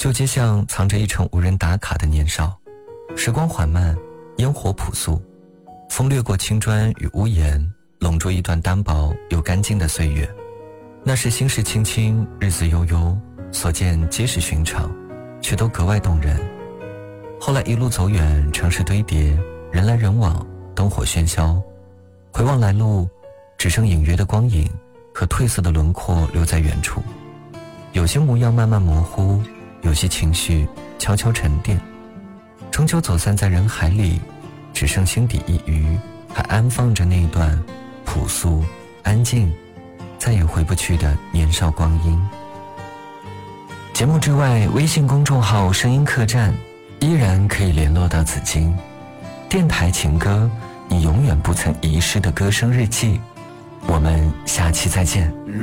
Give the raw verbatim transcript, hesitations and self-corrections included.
旧街巷藏着一程无人打卡的年少，时光缓慢，烟火朴素，风掠过青砖与屋檐，笼住一段单薄又干净的岁月。那时心事轻轻，日子悠悠，所见皆是寻常，却都格外动人。后来一路走远，城市堆叠，人来人往，灯火喧嚣，回望来路，只剩隐约的光影和褪色的轮廓留在远处。有些模样慢慢模糊，有些情绪悄悄沉淀，终究走散在人海里，只剩心底一隅还安放着那一段朴素安静再也回不去的年少光阴。节目之外，微信公众号声音客栈依然可以联络到紫金。电台情歌，你永远不曾遗失的歌声日记。我们下期再见。